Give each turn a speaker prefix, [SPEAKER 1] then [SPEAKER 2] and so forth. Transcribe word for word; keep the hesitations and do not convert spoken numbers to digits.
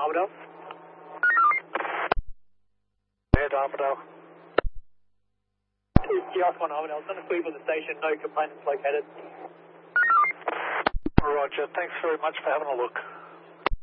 [SPEAKER 1] Armadale.
[SPEAKER 2] Head Armadale.
[SPEAKER 1] G R one Armadale, it's on a sweep of the station, no complaints located.
[SPEAKER 2] Roger, thanks very much for having a look.